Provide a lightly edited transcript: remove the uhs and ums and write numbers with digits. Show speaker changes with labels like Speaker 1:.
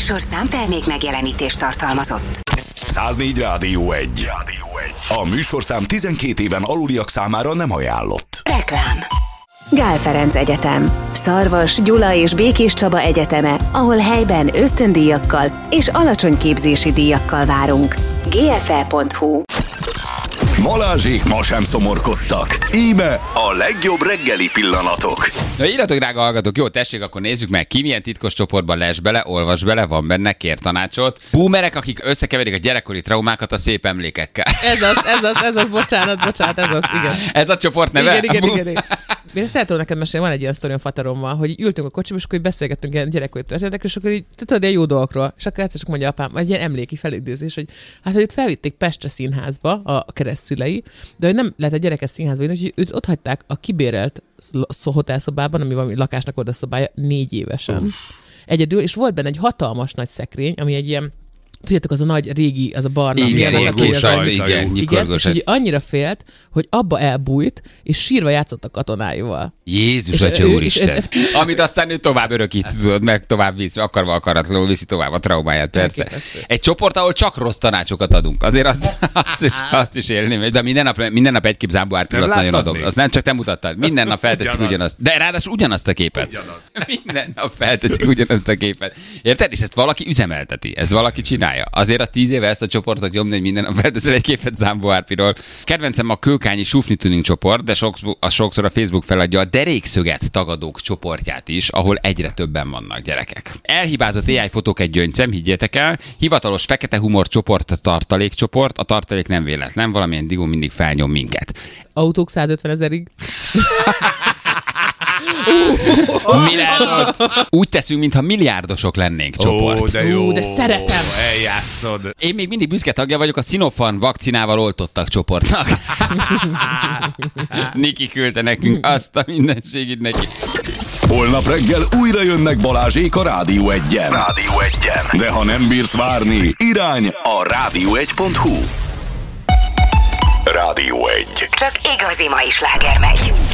Speaker 1: műsorszám termék megjelenítést tartalmazott.
Speaker 2: 104 Rádió 1. A műsorszám 12 éven aluliak számára nem ajánlott.
Speaker 1: Reklám.
Speaker 3: Gál Ferenc Egyetem, Szarvas, Gyula és Békés Csaba egyeteme, ahol helyben ösztöndíjakkal és alacsony képzési díjakkal várunk. gfe.hu.
Speaker 2: Balázsék ma sem szomorkodtak. Íme a legjobb reggeli pillanatok.
Speaker 4: Na írjatok, drága hallgatók, jó, tessék, akkor nézzük meg, ki milyen titkos csoportban les bele, olvas bele, van benne, kér tanácsot. Boomerek, akik összekeverik a gyerekkori traumákat a szép emlékekkel.
Speaker 5: Ez az, bocsánat, ez az, igen.
Speaker 4: Ez a csoport neve?
Speaker 5: Igen. Én ezt el tudom neked mesélni, van egy ilyen sztorium faterommal, hogy ültünk a kocsiba, és akkor beszélgettünk ilyen gyerekkori történetekről, és akkor így tudod, ilyen jó dolgokról. És akkor egyszer csak mondja apám, egy ilyen emléki felidézés, hogy hát, hogy őt felvitték Pestre színházba a keresztszülei, de hogy nem lehet a gyereket színházba vinni, hogy őt ott hagyták a kibérelt hotelszobában, ami valami lakásnak oda szobája 4 évesen. Egyedül, és volt benne egy hatalmas nagy szekrény, ami egy ilyen, tudjátok, az a nagy régi, az a barna.
Speaker 4: Igen,
Speaker 5: és így annyira félt, hogy abba elbújt, és sírva játszott a katonáival.
Speaker 4: Jézus, Atya Úristen. Amit aztán ő tovább örökít, tudod, meg tovább visz, akarva akaratlanul viszi tovább a traumáját, persze.
Speaker 5: Elképesztő.
Speaker 4: Egy csoport, ahol csak rossz tanácsokat adunk. Azért azt is élném, de minden nap egy kép Zámbó Árpiról, azt nagyon adok. Azt nem csak te mutattad. Minden nap felteszik ugyanazt. De ráadásul ugyanazt a képet. Minden nap felteszik ugyanazt a képet. Érted? És ezt valaki üzemelteti. Ez valaki csinálja. Azért az 10 éve ezt a csoportot nyomni, hogy minden nap felteszel egy képet Zámbó Árpiról. Kedvencem a Kőkányi Sufni Tuning csoport, de sokszor a Facebook feladja a derékszöget tagadók csoportját is, ahol egyre többen vannak gyerekek. Elhibázott AI fotók egy gyöngyszem, higgyétek el. Hivatalos fekete humor csoport a tartalékcsoport. A tartalék nem véletlen, valamilyen digó mindig felnyom minket.
Speaker 5: Autók 150 000-ig.
Speaker 4: Mi lehet ott? Úgy teszünk, mintha milliárdosok lennénk csoport.
Speaker 5: De szeretem.
Speaker 6: Eljátszod.
Speaker 4: Én még mindig büszke tagja vagyok a Sinopharm vakcinával oltottak csoportnak. Niki küldte nekünk azt a mindenségét neki.
Speaker 2: Holnap reggel újra jönnek Balázsék a Rádió 1-en. De ha nem bírsz várni, irány a rádió1.hu. Rádió 1.
Speaker 1: Csak igazi mai sláger megy.